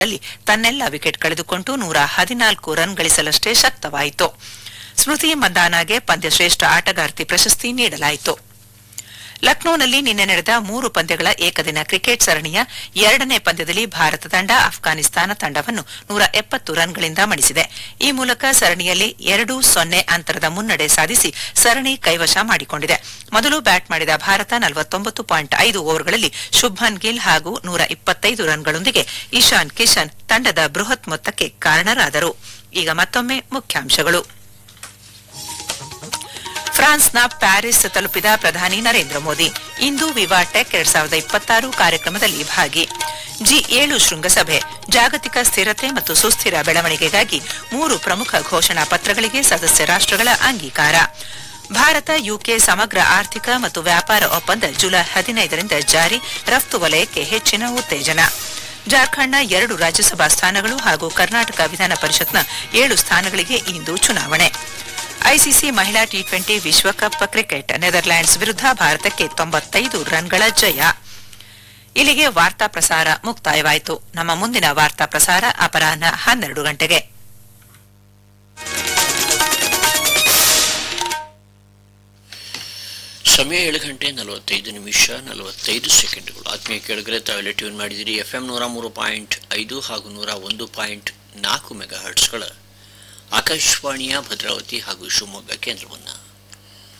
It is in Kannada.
ತನ್ನೆಲ್ಲ ವಿಕೆಟ್ ಕಳೆದುಕೊಂಡು 114 ರನ್ ಗಳಿಸಲಷ್ಟೇ ಶಕ್ತವಾಯಿತು. ಸ್ಮೃತಿ ಮಂದಾನಾಗೆ ಪಂದ್ಯಶ್ರೇಷ್ಠ ಆಟಗಾರ್ತಿ ಪ್ರಶಸ್ತಿ ನೀಡಲಾಯಿತು. ಲಕ್ನೋನಲ್ಲಿ ನಿನ್ನೆ ನಡೆದ 3 ಪಂದ್ಯಗಳ ಏಕದಿನ ಕ್ರಿಕೆಟ್ ಸರಣಿಯ 2ನೇ ಪಂದ್ಯದಲ್ಲಿ ಭಾರತ ತಂಡ ಅಫ್ಘಾನಿಸ್ತಾನ ತಂಡವನ್ನು 170 ರನ್ಗಳಿಂದ ಮಣಿಸಿದೆ. ಈ ಮೂಲಕ ಸರಣಿಯಲ್ಲಿ 2-0 ಅಂತರದ ಮುನ್ನಡೆ ಸಾಧಿಸಿ ಸರಣಿ ಕೈವಶ ಮಾಡಿಕೊಂಡಿದೆ. ಮೊದಲು ಬ್ಯಾಟ್ ಮಾಡಿದ ಭಾರತ 49.5 ಓವರ್ಗಳಲ್ಲಿ ಶುಭ್ಮನ್ ಗಿಲ್ ಹಾಗೂ 125 ರನ್ಗಳೊಂದಿಗೆ ಇಶಾನ್ ಕಿಶನ್ ತಂಡದ ಬೃಹತ್ ಮೊತ್ತಕ್ಕೆ ಕಾರಣರಾದರು. ಈಗ ಮತ್ತೊಮ್ಮೆ ಮುಖ್ಯಾಂಶಗಳು. ಫ್ರಾನ್ಸ್ನ ಪ್ಯಾರಿಸ್ ತಲುಪಿದ ಪ್ರಧಾನಿ ನರೇಂದ್ರ ಮೋದಿ ಇಂದು ವಿವಾ ಟೆಕ್ 2026 ಕಾರ್ಯಕ್ರಮದಲ್ಲಿ ಭಾಗಿ. G7 ಶೃಂಗಸಭೆ ಜಾಗತಿಕ ಸ್ಥಿರತೆ ಮತ್ತು ಸುಸ್ಥಿರ ಬೆಳವಣಿಗೆಗಾಗಿ 3 ಪ್ರಮುಖ ಘೋಷಣಾ ಪತ್ರಗಳಿಗೆ ಸದಸ್ಯ ರಾಷ್ಟ್ರಗಳ ಅಂಗೀಕಾರ. ಭಾರತ ಯುಕೆ ಸಮಗ್ರ ಆರ್ಥಿಕ ಮತ್ತು ವ್ಯಾಪಾರ ಒಪ್ಪಂದ ಜುಲೈ 15ರಿಂದ ಜಾರಿ, ರಫ್ತು ವಲಯಕ್ಕೆ ಹೆಚ್ಚಿನ ಉತ್ತೇಜನ. ಜಾರ್ಖಂಡ್ನ 2 ರಾಜ್ಯಸಭಾ ಸ್ಥಾನಗಳು ಹಾಗೂ ಕರ್ನಾಟಕ ವಿಧಾನ ಪರಿಷತ್ನ 7 ಸ್ಥಾನಗಳಿಗೆ ಇಂದು ಚುನಾವಣೆ. ಐಸಿಸಿ ಮಹಿಳಾ ಟಿ20 ವಿಶ್ವಕಪ್ ಕ್ರಿಕೆಟ್ ನೆದರ್ಲ್ಯಾಂಡ್ಸ್ ವಿರುದ್ಧ ಭಾರತಕ್ಕೆ 95 ರನ್ಗಳ ಜಯ. ಇಲ್ಲಿಗೆ ವಾರ್ತಾ ಪ್ರಸಾರ ಮುಕ್ತಾಯವಾಯಿತು. ನಮ್ಮ ಮುಂದಿನ ವಾರ್ತಾ ಪ್ರಸಾರ ಅಪರಾಹ್ನ 12 ಗಂಟೆಗೆ. ಸಮಯ 7:45 ಆತ್ಮೀಯ ಕೇಳಿದರೆ ತಾವೆಲ್ಲ ಟ್ಯೂನ್ ಮಾಡಿದಿರಿ. FM 103.5 ಹಾಗೂ 101.4 ಮೆಗಾಹರ್ಟ್ಸ್ಗಳ ಆಕಾಶವಾಣಿಯ ಭದ್ರಾವತಿ ಹಾಗೂ ಶಿವಮೊಗ್ಗ ಕೇಂದ್ರವನ್ನು.